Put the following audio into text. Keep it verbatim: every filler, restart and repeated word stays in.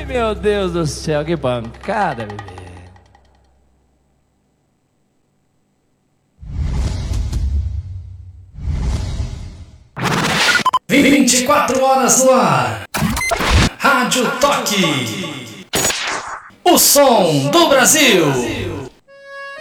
meu Deus do céu, que pancada, bebê. vinte e quatro horas no ar. Rádio Toque. O som do Brasil.